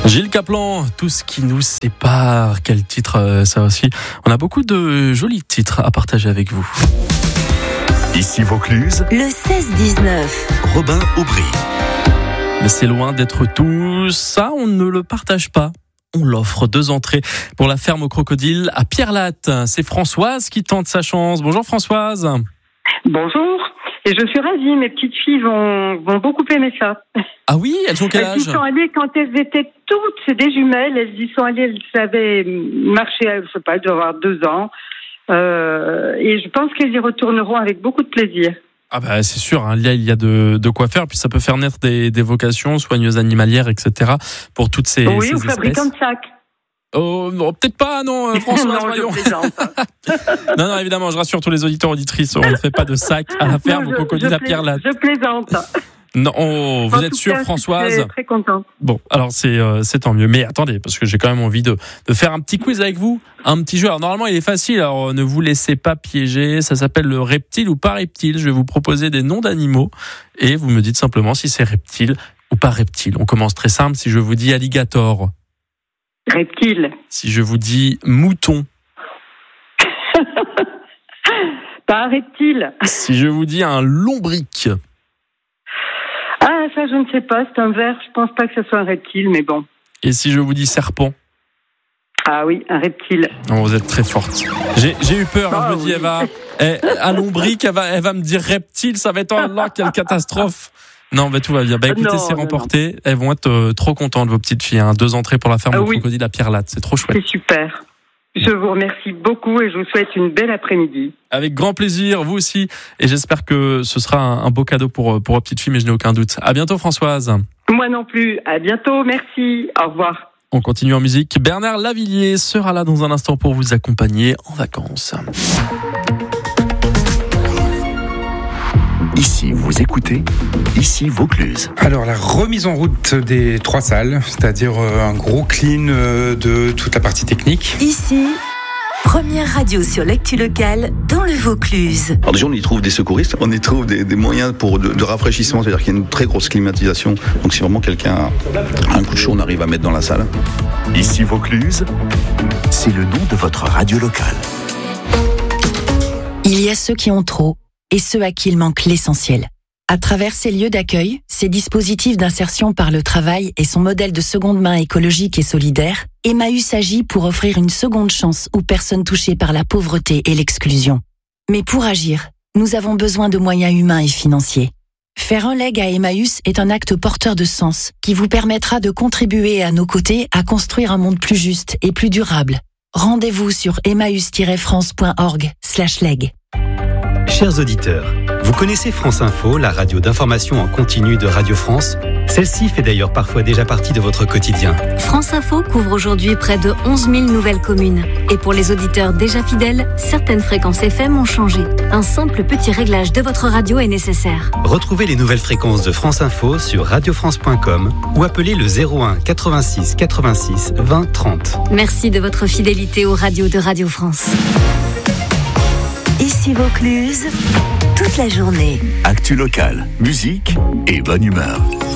Gilles Caplan, tout ce qui nous sépare, quel titre ça aussi. On a beaucoup de jolis titres à partager avec vous. Ici Vaucluse, le 16-19. Robin Aubry. Mais c'est loin d'être tout ça, on ne le partage pas. On l'offre 2 entrées pour la ferme aux crocodiles à Pierre-Latte. C'est Françoise qui tente sa chance. Bonjour Françoise. Bonjour. Et je suis ravie, mes petites filles vont beaucoup aimer ça. Ah oui, elles ont quel âge ? Elles y sont allées quand elles étaient toutes, c'est des jumelles, elles y sont allées, elles avaient marché, je sais pas, elles doivent avoir 2 ans. Et je pense qu'elles y retourneront avec beaucoup de plaisir. Ah bah c'est sûr, hein, il y a de quoi faire, puis ça peut faire naître des vocations, soigneuses animalières, etc. pour toutes ces Oui, ces ou espèces. fabricants de sacs. Oh non, peut-être pas, non, Françoise, Non, voyons. je plaisante. Non, évidemment, je rassure tous les auditeurs auditrices, on ne fait pas de sac à la ferme aux crocodiles à Pierre-Latte. Je plaisante. Non, vous êtes sûre, Françoise ? Je suis très contente. Bon, alors c'est tant mieux. Mais attendez, parce que j'ai quand même envie de faire un petit quiz avec vous, un petit jeu. Alors normalement, il est facile, alors ne vous laissez pas piéger. Ça s'appelle le reptile ou pas reptile. Je vais vous proposer des noms d'animaux et vous me dites simplement si c'est reptile ou pas reptile. On commence très simple. Si je vous dis alligator. Reptile. Si je vous dis mouton. Pas un reptile. Si je vous dis un lombric. Ah, ça, je ne sais pas, c'est un ver. Je pense pas que ce soit un reptile, mais bon. Et si je vous dis serpent. Ah oui, un reptile. Oh, vous êtes très forte. J'ai eu peur, je me dis, à lombric, elle va me dire reptile, ça va être là, quelle catastrophe. Non, tout va bien. Écoutez, c'est remporté. Elles vont être trop contentes, vos petites filles. 2 entrées pour la ferme aux crocodiles à Pierre-Latte. C'est trop chouette. C'est super. Je vous remercie beaucoup et je vous souhaite une belle après-midi. Avec grand plaisir, vous aussi. Et j'espère que ce sera un beau cadeau pour vos petites filles, mais je n'ai aucun doute. À bientôt, Françoise. Moi non plus. À bientôt. Merci. Au revoir. On continue en musique. Bernard Lavilliers sera là dans un instant pour vous accompagner en vacances. Ici vous écoutez, ici Vaucluse. Alors la remise en route des 3 salles, c'est-à-dire un gros clean de toute la partie technique. Ici, première radio sur l'actu locale dans le Vaucluse. Alors déjà on y trouve des secouristes, on y trouve des moyens de rafraîchissement, c'est-à-dire qu'il y a une très grosse climatisation. Donc si vraiment quelqu'un a un coup de chaud, on arrive à mettre dans la salle. Ici Vaucluse, c'est le nom de votre radio locale. Il y a ceux qui ont trop et ceux à qui il manque l'essentiel. À travers ces lieux d'accueil, ces dispositifs d'insertion par le travail et son modèle de seconde main écologique et solidaire, Emmaüs agit pour offrir une seconde chance aux personnes touchées par la pauvreté et l'exclusion. Mais pour agir, nous avons besoin de moyens humains et financiers. Faire un leg à Emmaüs est un acte porteur de sens qui vous permettra de contribuer à nos côtés à construire un monde plus juste et plus durable. Rendez-vous sur emmaüs-france.org/leg. Chers auditeurs, vous connaissez France Info, la radio d'information en continu de Radio France ? Celle-ci fait d'ailleurs parfois déjà partie de votre quotidien. France Info couvre aujourd'hui près de 11 000 nouvelles communes. Et pour les auditeurs déjà fidèles, certaines fréquences FM ont changé. Un simple petit réglage de votre radio est nécessaire. Retrouvez les nouvelles fréquences de France Info sur radiofrance.com ou appelez le 01 86 86 20 30. Merci de votre fidélité aux radios de Radio France. Ici Vaucluse, toute la journée. Actu locale, musique et bonne humeur.